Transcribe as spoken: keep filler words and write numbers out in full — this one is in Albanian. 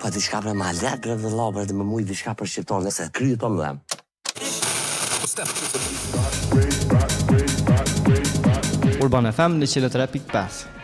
Po diçka për ma let bre vëlla, bre dhe më mujt diçka për shqiptar, nëse kryet to më dhem. Urban F M në një e tre pikë pesë.